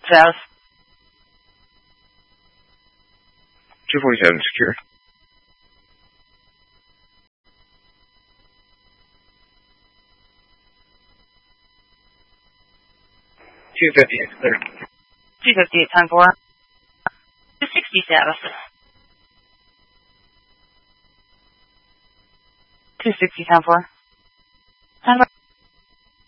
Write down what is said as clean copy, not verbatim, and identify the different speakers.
Speaker 1: South.
Speaker 2: 247 secure. $258 clear.
Speaker 1: 258, time for. 260 status. 260, time for.